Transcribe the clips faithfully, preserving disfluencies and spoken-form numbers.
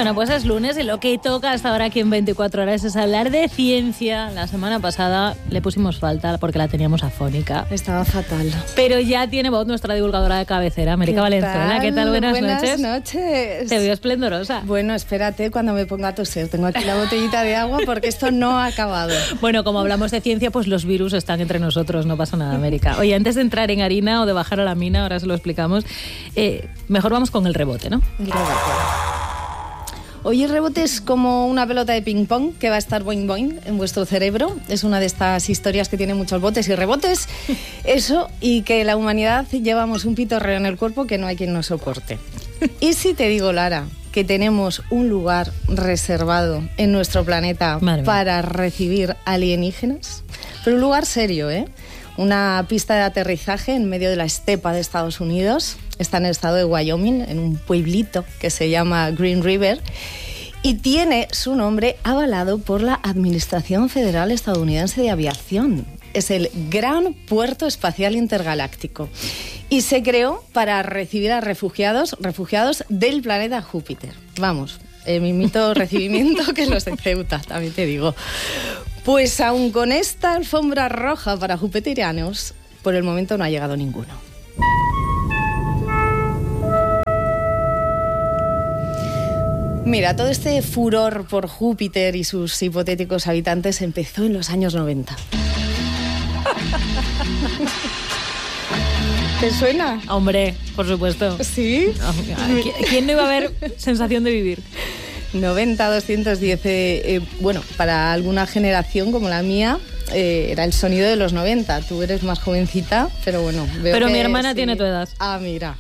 Bueno, pues es lunes y lo que toca hasta ahora aquí en veinticuatro horas es hablar de ciencia. La semana pasada le pusimos falta porque la teníamos afónica. Estaba fatal. Pero ya tiene voz nuestra divulgadora de cabecera, América Valenzuela. ¿Qué tal? Buenas, Buenas noches. Buenas noches. Te veo esplendorosa. Bueno, espérate cuando me ponga a toser. Tengo aquí la botellita de agua porque esto no ha acabado. Bueno, como hablamos de ciencia, pues los virus están entre nosotros, no pasa nada, América. Oye, antes de entrar en harina o de bajar a la mina, ahora se lo explicamos, eh, mejor vamos con el rebote, ¿no? El rebote. Hoy el rebote es como una pelota de ping pong que va a estar boing boing en vuestro cerebro. Es una de estas historias que tiene muchos botes y rebotes. Eso, y que la humanidad llevamos un pitorreo en el cuerpo que no hay quien nos soporte. Y si te digo, Lara, que tenemos un lugar reservado en nuestro planeta para recibir alienígenas, pero un lugar serio, ¿eh? Una pista de aterrizaje en medio de la estepa de Estados Unidos. Está en el estado de Wyoming, en un pueblito que se llama Green River, y tiene su nombre avalado por la Administración Federal Estadounidense de Aviación. Es el Gran Puerto Espacial Intergaláctico. Y se creó para recibir a refugiados, refugiados del planeta Júpiter. Vamos, el mismito recibimiento que los de Ceuta, también te digo. Pues aún con esta alfombra roja para jupiterianos, por el momento no ha llegado ninguno. Mira, todo este furor por Júpiter y sus hipotéticos habitantes empezó en los años noventa. ¿Te suena? Hombre, por supuesto. ¿Sí? ¿Quién no iba a ver sensación de vivir? noventa, doscientos diez, eh, eh, bueno, para alguna generación como la mía, eh, era el sonido de los noventa. Tú eres más jovencita, pero bueno. Veo pero que mi hermana sí. Tiene tu edad. Ah, mira.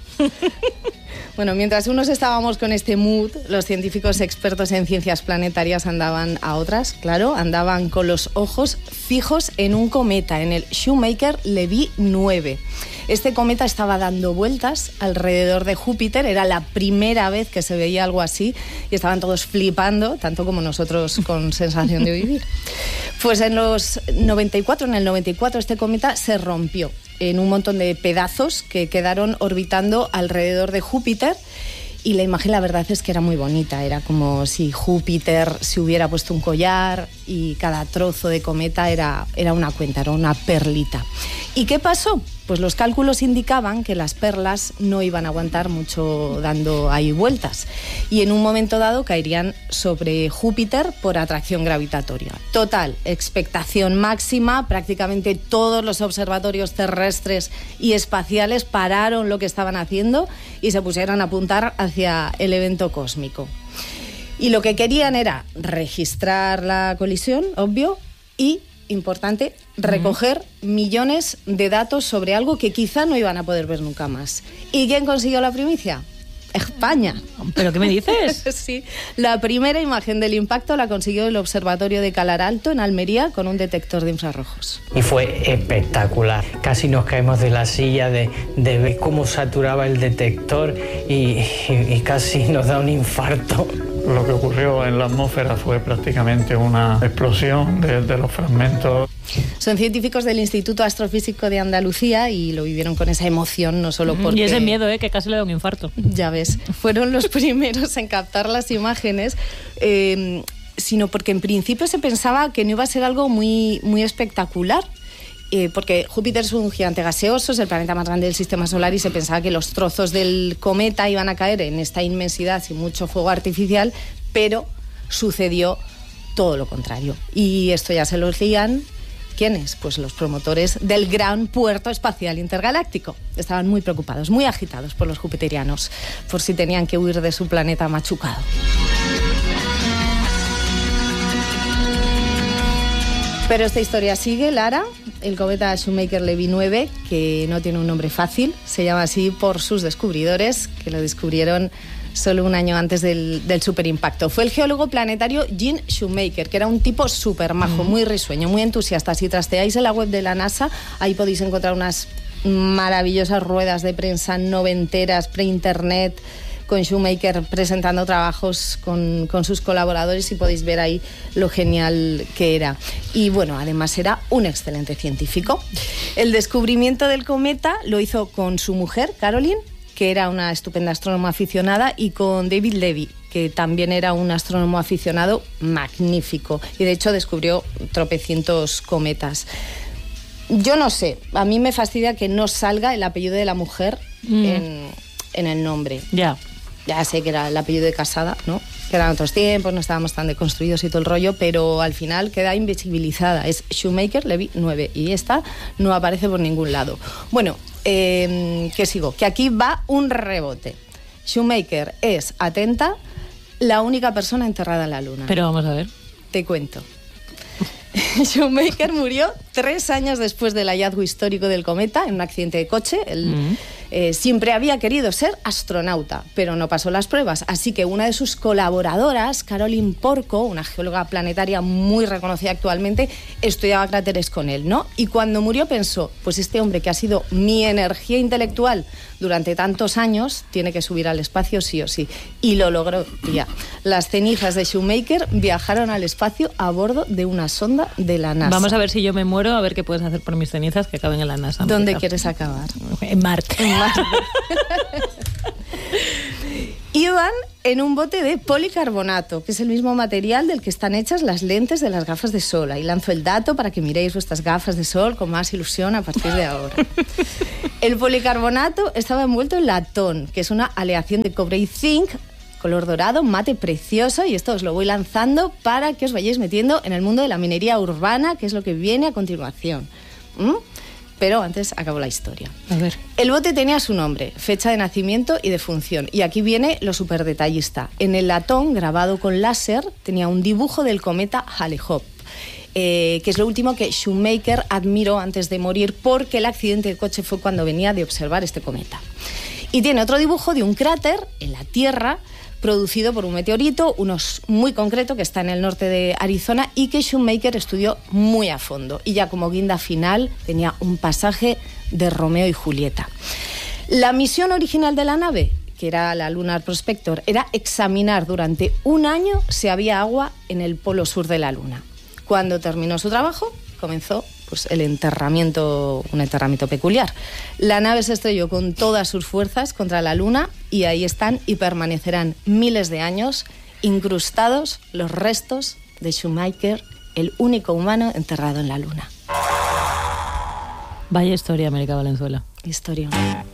Bueno, mientras unos estábamos con este mood, los científicos expertos en ciencias planetarias andaban a otras, claro, andaban con los ojos fijos en un cometa, en el Shoemaker-Levy nueve. Este cometa estaba dando vueltas alrededor de Júpiter, era la primera vez que se veía algo así y estaban todos flipando, tanto como nosotros con sensación de vivir. Pues en los noventa y cuatro, en el noventa y cuatro este cometa se rompió en un montón de pedazos que quedaron orbitando alrededor de Júpiter. Y la imagen, la verdad es que era muy bonita. Era como si Júpiter se hubiera puesto un collar y cada trozo de cometa era, era una cuenta, era una perlita. ¿Y qué pasó? Pues los cálculos indicaban que las perlas no iban a aguantar mucho dando ahí vueltas. Y en un momento dado caerían sobre Júpiter por atracción gravitatoria. Total, expectación máxima. Prácticamente todos los observatorios terrestres y espaciales pararon lo que estaban haciendo y se pusieron a apuntar hacia el evento cósmico. Y lo que querían era registrar la colisión, obvio, y, importante, recoger uh-huh. millones de datos sobre algo que quizá no iban a poder ver nunca más. ¿Y quién consiguió la primicia? España. ¿Pero qué me dices? Sí, la primera imagen del impacto la consiguió el Observatorio de Calar Alto, en Almería, con un detector de infrarrojos. Y fue espectacular. Casi nos caemos de la silla de, de ver cómo saturaba el detector y, y, y casi nos da un infarto. Lo que ocurrió en la atmósfera fue prácticamente una explosión de, de los fragmentos. Son científicos del Instituto Astrofísico de Andalucía y lo vivieron con esa emoción, no solo porque... Y ese miedo, ¿eh? Que casi le da un infarto. Ya ves, fueron los primeros en captar las imágenes, eh, sino porque en principio se pensaba que no iba a ser algo muy, muy espectacular. Eh, porque Júpiter es un gigante gaseoso, es el planeta más grande del sistema solar y se pensaba que los trozos del cometa iban a caer en esta inmensidad sin mucho fuego artificial, pero sucedió todo lo contrario. Y esto ya se lo decían, ¿quiénes? Pues los promotores del Gran Puerto Espacial Intergaláctico. Estaban muy preocupados, muy agitados por los jupiterianos, por si tenían que huir de su planeta machucado. Pero esta historia sigue, Lara. El cometa Shoemaker-Levy nueve, que no tiene un nombre fácil, se llama así por sus descubridores, que lo descubrieron solo un año antes del, del superimpacto. Fue el geólogo planetario Gene Shoemaker, que era un tipo súper majo, muy risueño, muy entusiasta. Si trasteáis en la web de la NASA, ahí podéis encontrar unas maravillosas ruedas de prensa noventeras, pre-internet, con Shoemaker presentando trabajos con, con sus colaboradores y podéis ver ahí lo genial que era. Y bueno, además era un excelente científico. El descubrimiento del cometa lo hizo con su mujer, Caroline, que era una estupenda astrónoma aficionada, y con David Levy, que también era un astrónomo aficionado magnífico, y de hecho descubrió tropecientos cometas. Yo no sé, a mí me fastidia que no salga el apellido de la mujer mm. en, en el nombre. Ya. Ya sé que era el apellido de Casada, ¿no? Que eran otros tiempos, no estábamos tan deconstruidos y todo el rollo, pero al final queda invisibilizada. Es Shoemaker Levy nueve y esta no aparece por ningún lado. Bueno, eh, ¿qué sigo? Que aquí va un rebote. Shoemaker es, atenta, la única persona enterrada en la Luna. Pero vamos a ver. Te cuento. Shoemaker murió tres años después del hallazgo histórico del cometa en un accidente de coche. Él mm. eh, siempre había querido ser astronauta, pero no pasó las pruebas. Así que una de sus colaboradoras, Caroline Porco, una geóloga planetaria muy reconocida actualmente, estudiaba cráteres con él, ¿no? Y cuando murió pensó, pues este hombre que ha sido mi energía intelectual durante tantos años tiene que subir al espacio sí o sí. Y lo logró, tía. Las cenizas de Shoemaker viajaron al espacio a bordo de una sonda de la NASA. Vamos a ver si yo me muero, a ver qué puedes hacer por mis cenizas que acaben en la NASA. ¿Dónde América. quieres acabar? En Marte. En Marte. Iban en un bote de policarbonato, que es el mismo material del que están hechas las lentes de las gafas de sol. Ahí lanzo el dato para que miréis vuestras gafas de sol con más ilusión a partir de ahora. El policarbonato estaba envuelto en latón, que es una aleación de cobre y zinc, color dorado, mate precioso, y esto os lo voy lanzando para que os vayáis metiendo en el mundo de la minería urbana, que es lo que viene a continuación. ¿Mm? Pero antes acabó la historia. A ver. El bote tenía su nombre, fecha de nacimiento y defunción. Y aquí viene lo súper detallista. En el latón, grabado con láser, tenía un dibujo del cometa Hale-Bopp, eh, que es lo último que Shoemaker admiró antes de morir, porque el accidente de coche fue cuando venía de observar este cometa. Y tiene otro dibujo de un cráter en la Tierra, producido por un meteorito, uno muy concreto que está en el norte de Arizona y que Shoemaker estudió muy a fondo. Y ya como guinda final tenía un pasaje de Romeo y Julieta. La misión original de la nave, que era la Lunar Prospector, era examinar durante un año si había agua en el polo sur de la Luna. Cuando terminó su trabajo, comenzó pues, el enterramiento, un enterramiento peculiar. La nave se estrelló con todas sus fuerzas contra la Luna y ahí están y permanecerán miles de años incrustados los restos de Shoemaker, el único humano enterrado en la Luna. Vaya historia, América Valenzuela. Historia.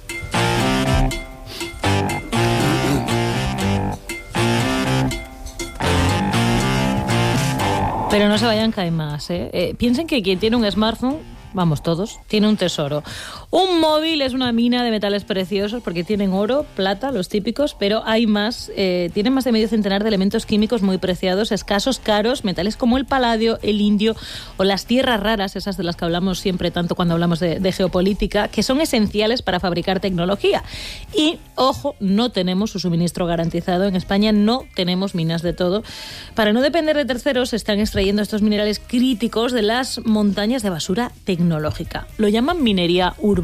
Pero no se vayan caer más, ¿eh? Eh, piensen que quien tiene un smartphone, vamos todos, tiene un tesoro. Un móvil es una mina de metales preciosos porque tienen oro, plata, los típicos, pero hay más, eh, tienen más de medio centenar de elementos químicos muy preciados, escasos, caros, metales como el paladio, el indio o las tierras raras, esas de las que hablamos siempre tanto cuando hablamos de, de geopolítica, que son esenciales para fabricar tecnología. Y, ojo, no tenemos su suministro garantizado. En España no tenemos minas de todo. Para no depender de terceros, se están extrayendo estos minerales críticos de las montañas de basura tecnológica. Lo llaman minería urbana.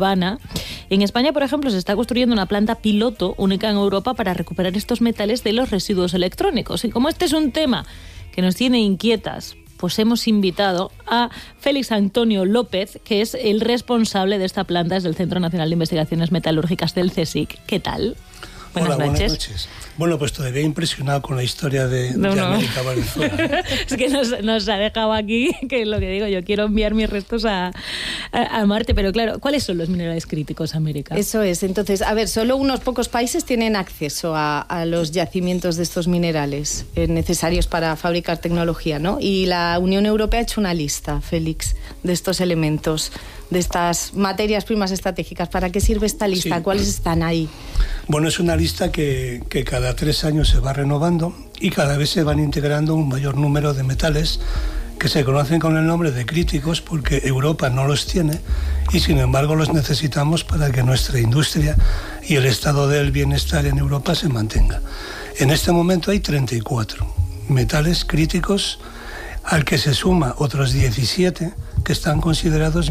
En España, por ejemplo, se está construyendo una planta piloto única en Europa para recuperar estos metales de los residuos electrónicos. Y como este es un tema que nos tiene inquietas, pues hemos invitado a Félix Antonio López, que es el responsable de esta planta desde el Centro Nacional de Investigaciones Metalúrgicas del CSIC. ¿Qué tal? Buenas Hola, noches. Buenas noches. Bueno, pues todavía impresionado con la historia de, no, de no. América Valenzuela. Es que nos, nos ha dejado aquí, que es lo que digo, yo quiero enviar mis restos a, a, a Marte, pero claro, ¿cuáles son los minerales críticos, América? Eso es, entonces, a ver, solo unos pocos países tienen acceso a, a los yacimientos de estos minerales eh, necesarios para fabricar tecnología, ¿no? Y la Unión Europea ha hecho una lista, Félix, de estos elementos, de estas materias primas estratégicas. ¿Para qué sirve esta lista? Sí. ¿Cuáles están ahí? Bueno, es una lista que, que cada tres años se va renovando y cada vez se van integrando un mayor número de metales que se conocen con el nombre de críticos porque Europa no los tiene y sin embargo los necesitamos para que nuestra industria y el estado del bienestar en Europa se mantenga. En este momento hay treinta y cuatro metales críticos al que se suma otros diecisiete que están considerados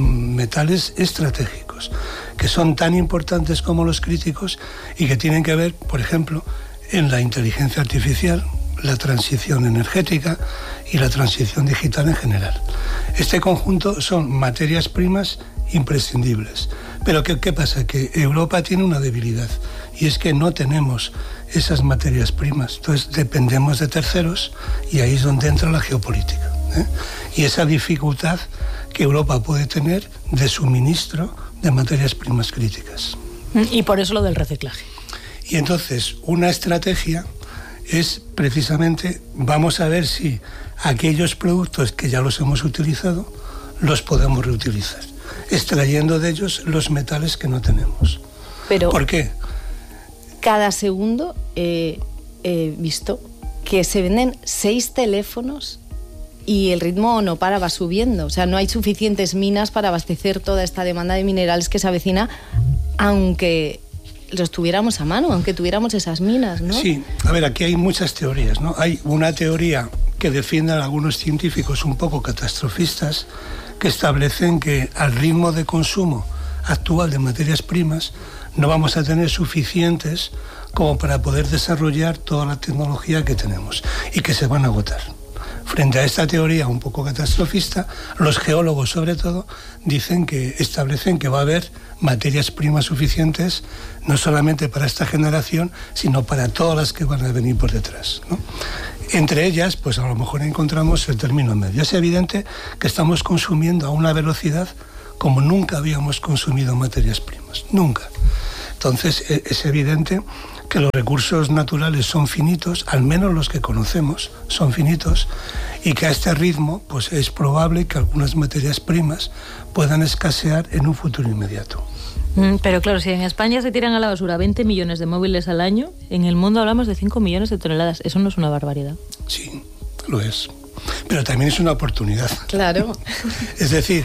metales estratégicos, que son tan importantes como los críticos y que tienen que ver, por ejemplo, en la inteligencia artificial, la transición energética y la transición digital en general. Este conjunto son materias primas imprescindibles, Pero ¿qué, qué pasa? Que Europa tiene una debilidad y es que no tenemos esas materias primas. Entonces dependemos de terceros y ahí es donde entra la geopolítica, ¿eh? Y esa dificultad que Europa puede tener de suministro de materias primas críticas. Y por eso lo del reciclaje. Y entonces una estrategia es precisamente, vamos a ver si aquellos productos que ya los hemos utilizado los podemos reutilizar, extrayendo de ellos los metales que no tenemos. Pero ¿por qué? Cada segundo eh, he visto que se venden seis teléfonos y el ritmo no para, va subiendo. O sea, no hay suficientes minas para abastecer toda esta demanda de minerales que se avecina, aunque los tuviéramos a mano, aunque tuviéramos esas minas, ¿no? Sí, a ver, aquí hay muchas teorías, ¿no? Hay una teoría que defienden algunos científicos un poco catastrofistas que establecen que al ritmo de consumo actual de materias primas no vamos a tener suficientes como para poder desarrollar toda la tecnología que tenemos y que se van a agotar. Frente a esta teoría un poco catastrofista, los geólogos sobre todo dicen que establecen que va a haber materias primas suficientes no solamente para esta generación, sino para todas las que van a venir por detrás, ¿no? Entre ellas, pues a lo mejor encontramos el término medio. Es evidente que estamos consumiendo a una velocidad como nunca habíamos consumido materias primas, nunca. Entonces es evidente que los recursos naturales son finitos, al menos los que conocemos son finitos, y que a este ritmo pues es probable que algunas materias primas puedan escasear en un futuro inmediato. Mm, pero claro, si en España se tiran a la basura veinte millones de móviles al año, en el mundo hablamos de cinco millones de toneladas. ¿Eso no es una barbaridad? Sí, lo es. Pero también es una oportunidad. Claro. Es decir,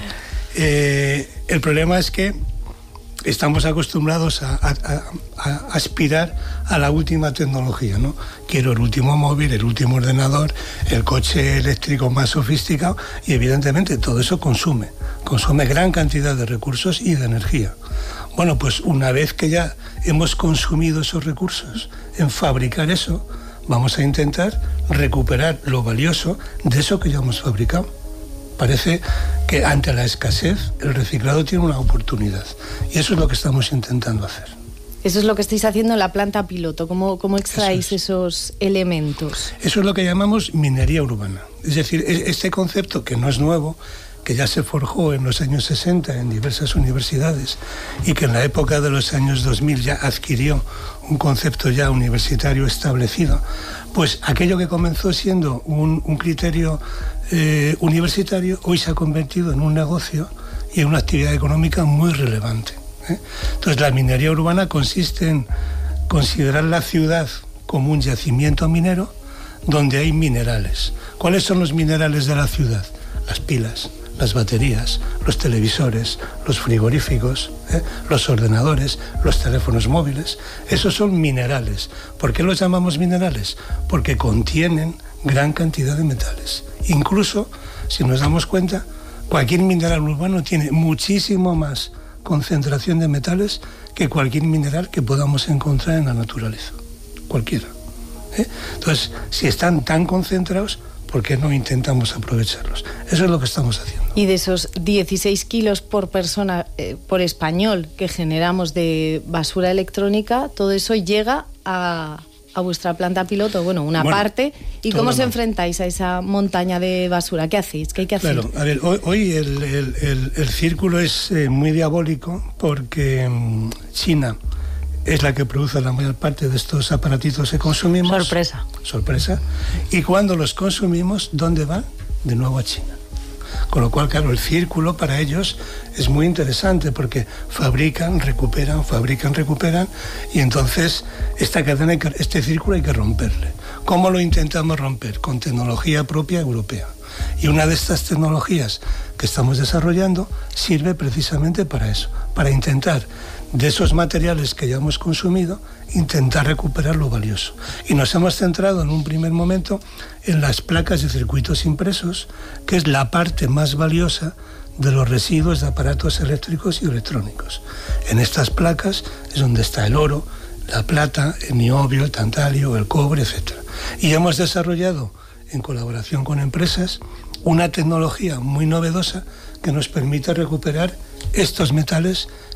eh, el problema es que estamos acostumbrados a, a, a, a aspirar a la última tecnología, ¿no? Quiero el último móvil, el último ordenador, el coche eléctrico más sofisticado, y evidentemente todo eso consume, consume gran cantidad de recursos y de energía. Bueno, pues una vez que ya hemos consumido esos recursos en fabricar eso, vamos a intentar recuperar lo valioso de eso que ya hemos fabricado. Parece que ante la escasez el reciclado tiene una oportunidad y eso es lo que estamos intentando hacer. Eso es lo que estáis haciendo en la planta piloto. ¿Cómo, cómo extraéis es. esos elementos? Eso es lo que llamamos minería urbana. Es decir, este concepto que no es nuevo, que ya se forjó en los años sesenta en diversas universidades y que en la época de los años dos mil ya adquirió un concepto ya universitario establecido, pues aquello que comenzó siendo un, un criterio eh, universitario hoy se ha convertido en un negocio y en una actividad económica muy relevante, ¿eh? Entonces la minería urbana consiste en considerar la ciudad como un yacimiento minero donde hay minerales. ¿Cuáles son los minerales de la ciudad? Las pilas, las baterías, los televisores, los frigoríficos, ¿eh? los ordenadores, los teléfonos móviles. Esos son minerales. ¿Por qué los llamamos minerales? Porque contienen gran cantidad de metales. Incluso, si nos damos cuenta, cualquier mineral urbano tiene muchísimo más concentración de metales que cualquier mineral que podamos encontrar en la naturaleza. Cualquiera, ¿eh? Entonces, si están tan concentrados, ¿por qué no intentamos aprovecharlos? Eso es lo que estamos haciendo. Y de esos dieciséis kilos por persona, eh, por español, que generamos de basura electrónica, todo eso llega a, a vuestra planta piloto, bueno, una bueno, parte. ¿Y cómo os enfrentáis a esa montaña de basura? ¿Qué hacéis? ¿Qué hay que hacer? Claro, a ver, hoy, hoy el, el, el, el círculo es eh, muy diabólico porque um, China es la que produce la mayor parte de estos aparatitos que consumimos. Sorpresa. Sorpresa. Y cuando los consumimos, ¿dónde van? De nuevo a China. Con lo cual, claro, el círculo para ellos es muy interesante porque fabrican, recuperan, fabrican, recuperan y entonces esta cadena, hay que, este círculo hay que romperle. ¿Cómo lo intentamos romper? Con tecnología propia europea. Y una de estas tecnologías que estamos desarrollando sirve precisamente para eso, para intentar de esos materiales que ya hemos consumido, intentar recuperar lo valioso. Y nos hemos centrado en un primer momento en las placas de circuitos impresos, que es la parte más valiosa de los residuos de aparatos eléctricos y electrónicos. En estas placas es donde está el oro, la plata, el niobio, el tantalio, el cobre, etcétera. Y hemos desarrollado, en colaboración con empresas, una tecnología muy novedosa que nos permite recuperar estos metales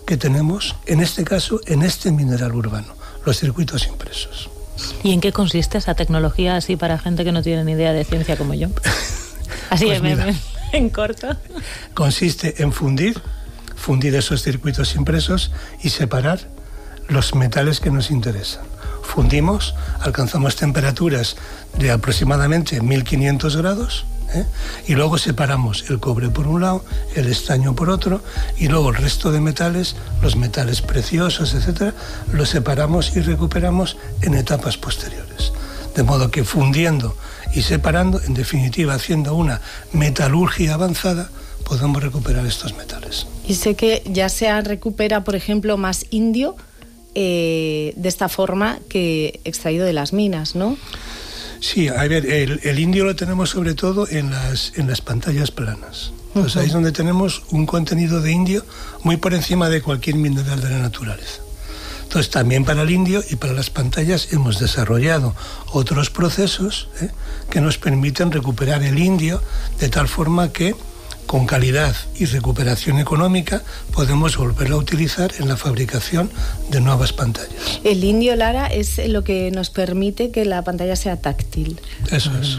que tenemos, en este caso, en este mineral urbano, los circuitos impresos. ¿Y en qué consiste esa tecnología así para gente que no tiene ni idea de ciencia como yo? Así pues mira, me, me, en corto. Consiste en fundir, fundir esos circuitos impresos y separar los metales que nos interesan. Fundimos, alcanzamos temperaturas de aproximadamente mil quinientos grados, ¿eh? y luego separamos el cobre por un lado, el estaño por otro, y luego el resto de metales, los metales preciosos, etcétera, los separamos y recuperamos en etapas posteriores. De modo que fundiendo y separando, en definitiva haciendo una metalurgia avanzada, podemos recuperar estos metales. Y sé que ya se recupera, por ejemplo, más indio eh, de esta forma que extraído de las minas, ¿no? Sí, a ver, el, el indio lo tenemos sobre todo en las, en las pantallas planas. Entonces uh-huh. ahí es donde tenemos un contenido de indio muy por encima de cualquier mineral de la naturaleza. Entonces también para el indio y para las pantallas hemos desarrollado otros procesos ¿eh? que nos permiten recuperar el indio de tal forma que con calidad y recuperación económica podemos volverlo a utilizar en la fabricación de nuevas pantallas. El indio, Lara, es lo que nos permite que la pantalla sea táctil. Eso es.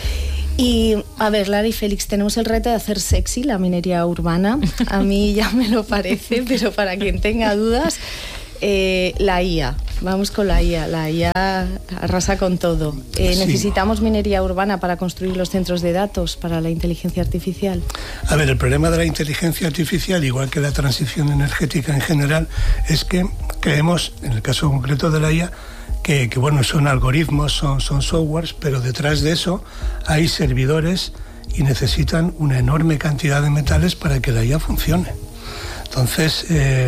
Y, a ver, Lara y Félix, tenemos el reto de hacer sexy la minería urbana. A mí ya me lo parece, pero para quien tenga dudas, eh, la I A. Vamos con la I A. La I A arrasa con todo. Eh, sí. ¿Necesitamos minería urbana para construir los centros de datos para la inteligencia artificial? A ver, el problema de la inteligencia artificial, igual que la transición energética en general, es que creemos, en el caso concreto de la I A, que, que bueno, son algoritmos, son, son softwares, pero detrás de eso hay servidores y necesitan una enorme cantidad de metales para que la I A funcione. Entonces, eh,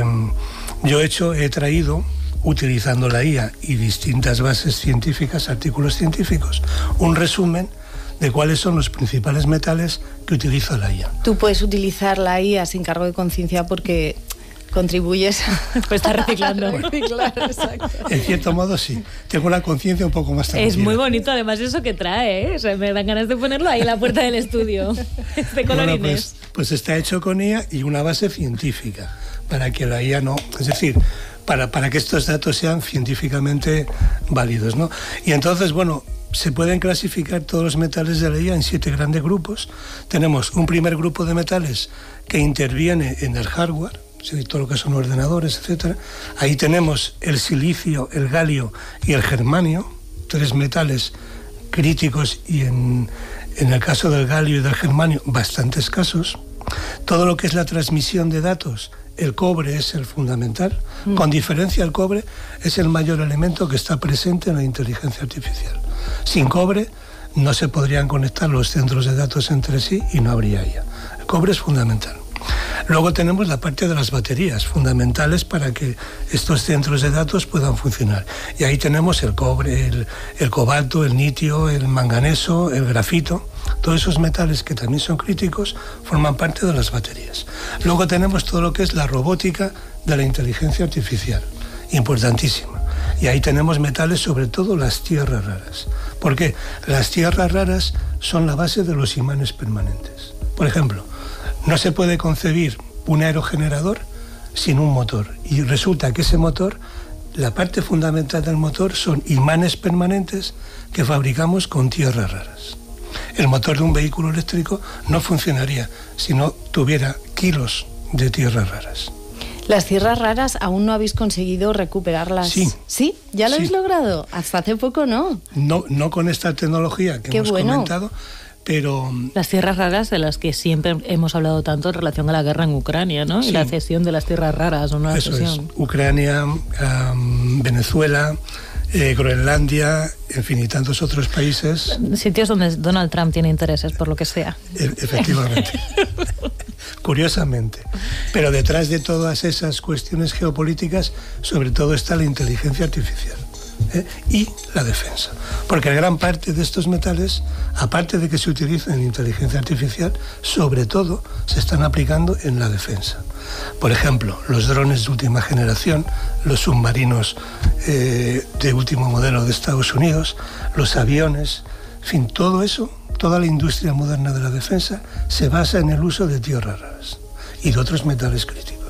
yo he hecho, he traído, utilizando la I A y distintas bases científicas, artículos científicos, un resumen de cuáles son los principales metales que utiliza la I A. Tú puedes utilizar la I A sin cargo de conciencia porque contribuyes pues está reciclando. Reciclar, exacto. En cierto modo sí, tengo la conciencia un poco más tranquila. Es muy bonito además eso que trae, ¿eh? O sea, me dan ganas de ponerlo ahí en la puerta del estudio de colorines. Bueno, pues, pues está hecho con I A y una base científica para que la I A no, es decir, para, para que estos datos sean científicamente válidos, ¿no? Y entonces, bueno, se pueden clasificar todos los metales de la I A en siete grandes grupos. Tenemos un primer grupo de metales que interviene en el hardware, todo lo que son ordenadores, etcétera. Ahí tenemos el silicio, el galio y el germanio, tres metales críticos y en, en el caso del galio y del germanio bastante escasos. Todo lo que es la transmisión de datos, el cobre es el fundamental. Mm. Con diferencia, el cobre es el mayor elemento que está presente en la inteligencia artificial. Sin cobre no se podrían conectar los centros de datos entre sí y no habría I A. El cobre es fundamental. Luego tenemos la parte de las baterías, fundamentales para que estos centros de datos puedan funcionar. Y ahí tenemos el cobre, el, el cobalto, el litio, el manganeso, el grafito. Todos esos metales que también son críticos forman parte de las baterías. Luego tenemos todo lo que es la robótica de la inteligencia artificial, importantísima. Y ahí tenemos metales, sobre todo las tierras raras. ¿Por qué? Las tierras raras son la base de los imanes permanentes. Por ejemplo, no se puede concebir un aerogenerador sin un motor. Y resulta que ese motor, la parte fundamental del motor son imanes permanentes que fabricamos con tierras raras. El motor de un vehículo eléctrico no funcionaría si no tuviera kilos de tierras raras. Las tierras raras aún no habéis conseguido recuperarlas. Sí. ¿Sí? ¿Ya lo sí. habéis logrado? Hasta hace poco no. No, no con esta tecnología que Qué hemos bueno. comentado. Pero las tierras raras de las que siempre hemos hablado tanto en relación a la guerra en Ucrania, ¿no? Sí. Y la cesión de las tierras raras, ¿o no? La Eso cesión. es. Ucrania, um, Venezuela, eh, Groenlandia, en fin, y tantos otros países. Sitios donde Donald Trump tiene intereses, por lo que sea. E- efectivamente. Curiosamente. Pero detrás de todas esas cuestiones geopolíticas, sobre todo está la inteligencia artificial. ¿Eh? Y la defensa, porque gran parte de estos metales, aparte de que se utilizan en inteligencia artificial, sobre todo se están aplicando en la defensa. Por ejemplo, los drones de última generación, los submarinos eh, de último modelo de Estados Unidos, los aviones, en fin, todo eso, toda la industria moderna de la defensa se basa en el uso de tierras raras y de otros metales críticos.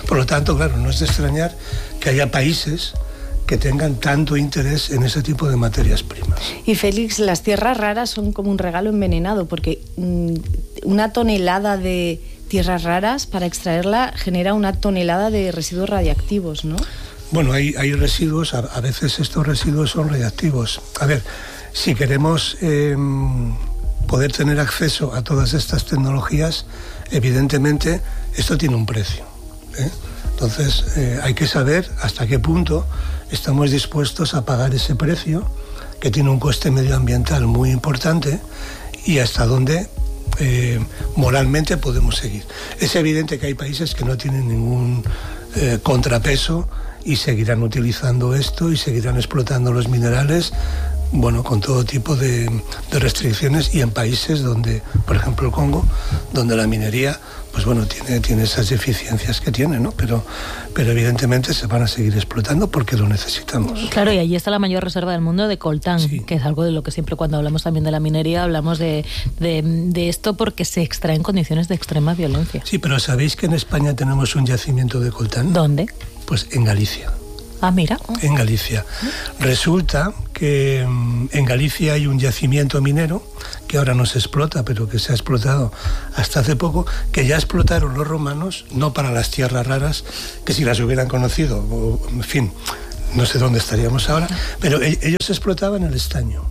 Por lo tanto, claro, no es de extrañar que haya países que tengan tanto interés en ese tipo de materias primas. Y Félix, las tierras raras son como un regalo envenenado, porque mmm, una tonelada de tierras raras, para extraerla, genera una tonelada de residuos radiactivos, ¿no? Bueno, hay, hay residuos, a, a veces estos residuos son radiactivos. A ver, si queremos eh, poder tener acceso a todas estas tecnologías, evidentemente esto tiene un precio, ¿eh? Entonces eh, hay que saber hasta qué punto estamos dispuestos a pagar ese precio, que tiene un coste medioambiental muy importante, y hasta dónde eh, moralmente podemos seguir. Es evidente que hay países que no tienen ningún eh, contrapeso y seguirán utilizando esto y seguirán explotando los minerales, bueno, con todo tipo de, de restricciones, y en países donde, por ejemplo el Congo, donde la minería, pues bueno, tiene, tiene esas deficiencias que tiene, ¿no? Pero, pero evidentemente se van a seguir explotando porque lo necesitamos. Claro, y allí está la mayor reserva del mundo de coltán, sí, que es algo de lo que siempre cuando hablamos también de la minería hablamos de, de, de esto porque se extrae en condiciones de extrema violencia. Sí, pero ¿sabéis que en España tenemos un yacimiento de coltán? ¿Dónde? Pues en Galicia. Ah, mira. En Galicia. Resulta que en Galicia hay un yacimiento minero que ahora no se explota, pero que se ha explotado hasta hace poco, que ya explotaron los romanos, no para las tierras raras, que si las hubieran conocido, o, en fin, no sé dónde estaríamos ahora, pero ellos explotaban el estaño.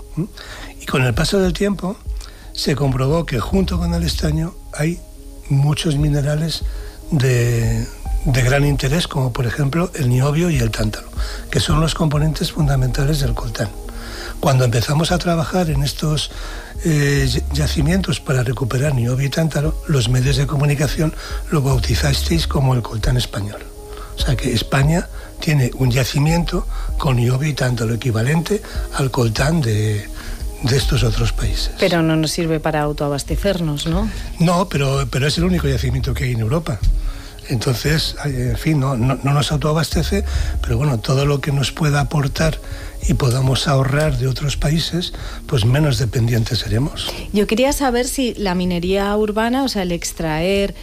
Y con el paso del tiempo se comprobó que junto con el estaño hay muchos minerales de... de gran interés, como por ejemplo el niobio y el tántalo, que son los componentes fundamentales del coltán. Cuando empezamos a trabajar en estos eh, yacimientos para recuperar niobio y tántalo, los medios de comunicación lo bautizasteis como el coltán español. O sea que España tiene un yacimiento con niobio y tántalo equivalente al coltán de, de estos otros países. Pero no nos sirve para autoabastecernos, ¿no? No, pero, pero es el único yacimiento que hay en Europa. Entonces, en fin, no, no, no nos autoabastece, pero bueno, todo lo que nos pueda aportar y podamos ahorrar de otros países, pues menos dependientes seremos. Yo quería saber si la minería urbana, o sea, el extraer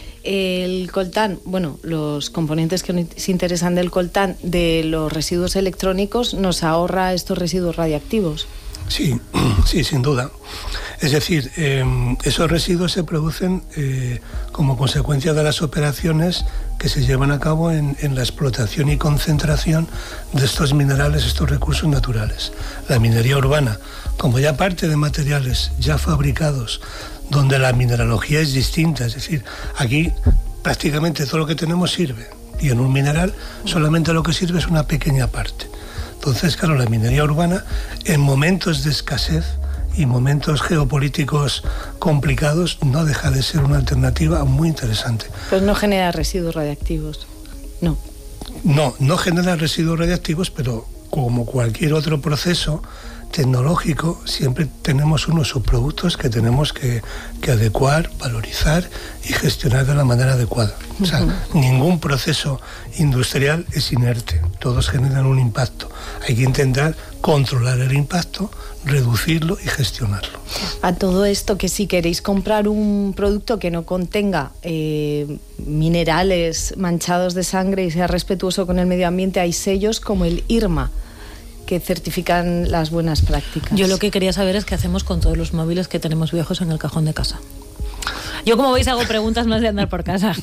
el coltán, bueno, los componentes que nos interesan del coltán, de los residuos electrónicos, nos ahorra estos residuos radiactivos. Sí, sí, sin duda. Es decir, eh, esos residuos se producen eh, como consecuencia de las operaciones que se llevan a cabo en, en la explotación y concentración de estos minerales, estos recursos naturales. La minería urbana, como ya parte de materiales ya fabricados, donde la mineralogía es distinta, es decir, aquí prácticamente todo lo que tenemos sirve, y en un mineral solamente lo que sirve es una pequeña parte. Entonces, claro, la minería urbana, en momentos de escasez y momentos geopolíticos complicados, no deja de ser una alternativa muy interesante. Pues no genera residuos radiactivos, no. No, no genera residuos radiactivos, pero como cualquier otro proceso tecnológico, siempre tenemos unos subproductos que tenemos que, que adecuar, valorizar y gestionar de la manera adecuada. O sea, uh-huh. Ningún proceso industrial es inerte, todos generan un impacto. Hay que intentar controlar el impacto, reducirlo y gestionarlo. A todo esto, que si queréis comprar un producto que no contenga eh, minerales manchados de sangre y sea respetuoso con el medio ambiente, hay sellos como el IRMA, que certifican las buenas prácticas. Yo lo que quería saber es qué hacemos con todos los móviles que tenemos viejos en el cajón de casa. Yo, como veis, hago preguntas más de andar por casa.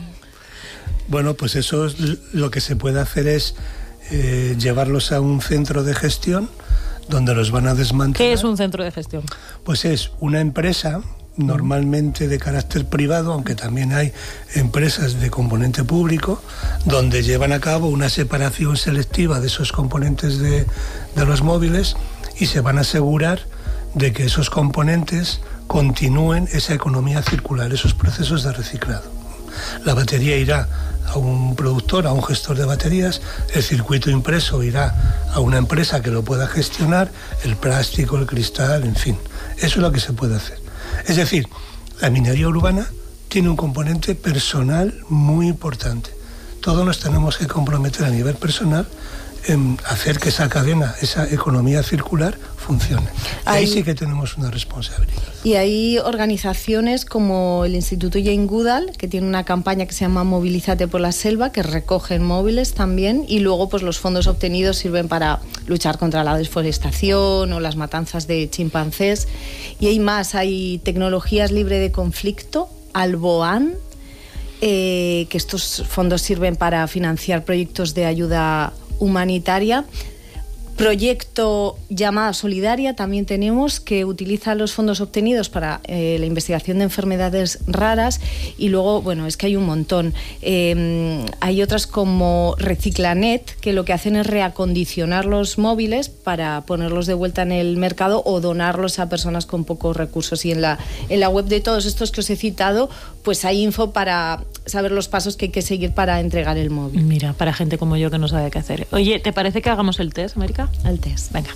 Bueno, pues eso es lo que se puede hacer es eh, llevarlos a un centro de gestión donde los van a desmantelar. ¿Qué es un centro de gestión? Pues es una empresa normalmente de carácter privado, aunque también hay empresas de componente público, donde llevan a cabo una separación selectiva de esos componentes de, de los móviles y se van a asegurar de que esos componentes continúen esa economía circular, esos procesos de reciclado. La batería irá a un productor, a un gestor de baterías, el circuito impreso irá a una empresa que lo pueda gestionar, el plástico, el cristal, en fin. Eso es lo que se puede hacer. Es decir, la minería urbana tiene un componente personal muy importante. Todos nos tenemos que comprometer a nivel personal en hacer que esa cadena, esa economía circular, funcione. Ahí, ahí sí que tenemos una responsabilidad. Y hay organizaciones como el Instituto Jane Goodall, que tiene una campaña que se llama Movilízate por la Selva, que recogen móviles también, y luego pues los fondos obtenidos sirven para luchar contra la deforestación o las matanzas de chimpancés. Y hay más, hay tecnologías libre de conflicto, Alboan, eh, que estos fondos sirven para financiar proyectos de ayuda humanitaria. Proyecto Llamada Solidaria también tenemos, que utiliza los fondos obtenidos para eh, la investigación de enfermedades raras, y luego, bueno, es que hay un montón. Eh, hay otras como Reciclanet, que lo que hacen es reacondicionar los móviles para ponerlos de vuelta en el mercado o donarlos a personas con pocos recursos. Y en la, en la web de todos estos que os he citado, pues hay info para saber los pasos que hay que seguir para entregar el móvil. Mira, para gente como yo que no sabe qué hacer. Oye, ¿te parece que hagamos el test, América? El test. Venga.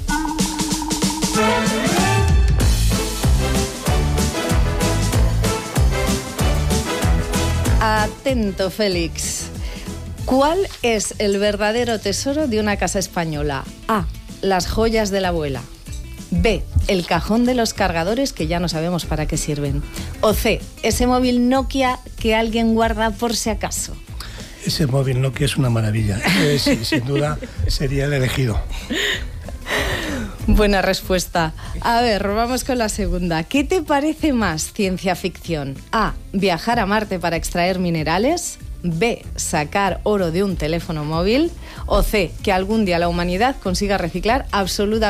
Atento, Félix. ¿Cuál es el verdadero tesoro de una casa española? A. Las joyas de la abuela. B. El cajón de los cargadores, que ya no sabemos para qué sirven. O C. Ese móvil Nokia que alguien guarda por si acaso. Ese móvil Nokia es una maravilla. Eh, sí, sin duda sería el elegido. Buena respuesta. A ver, vamos con la segunda. ¿Qué te parece más ciencia ficción? A. Viajar a Marte para extraer minerales. B. Sacar oro de un teléfono móvil. O C. Que algún día la humanidad consiga reciclar absolutamente